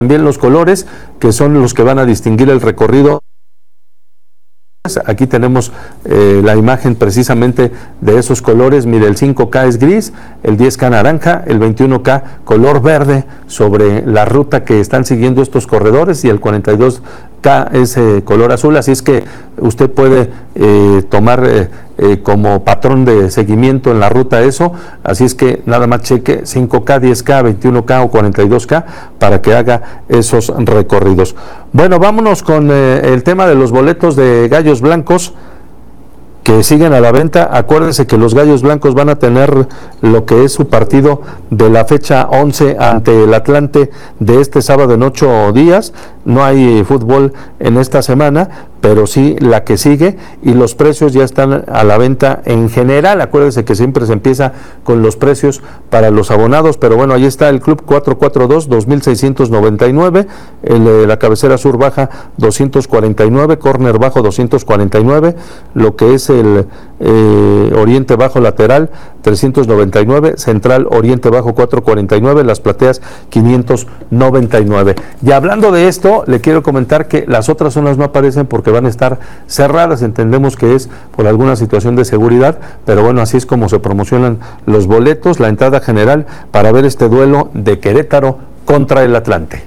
también los colores, que son los que van a distinguir el recorrido. Aquí tenemos la imagen precisamente de esos colores. Mire, el 5K es gris, el 10K naranja, el 21K color verde sobre la ruta que están siguiendo estos corredores, y el 42K es color azul. Así es que usted puede tomar como patrón de seguimiento en la ruta eso. Así es que nada más cheque 5K, 10K, 21K o 42K para que haga esos recorridos. Bueno, vámonos con el tema de los boletos de Gallos Blancos que siguen a la venta. Acuérdense que los Gallos Blancos van a tener lo que es su partido de la fecha 11 ante el Atlante de este sábado en 8 días. No hay fútbol en esta semana, pero sí la que sigue, y los precios ya están a la venta en general. Acuérdense que siempre se empieza con los precios para los abonados, pero bueno, ahí está el Club 442, 2,699, la cabecera sur baja 249, córner bajo 249, lo que es el oriente bajo lateral 399, central oriente bajo 449, las plateas 599. Y hablando de esto, le quiero comentar que las otras zonas no aparecen porque van a estar cerradas. Entendemos que es por alguna situación de seguridad, pero bueno, así es como se promocionan los boletos, la entrada general para ver este duelo de Querétaro contra el Atlante.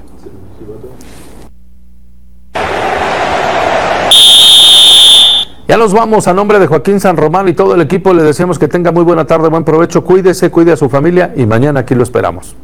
Ya nos vamos. A nombre de Joaquín San Román y todo el equipo le deseamos que tenga muy buena tarde, buen provecho, cuídese, cuide a su familia y mañana aquí lo esperamos.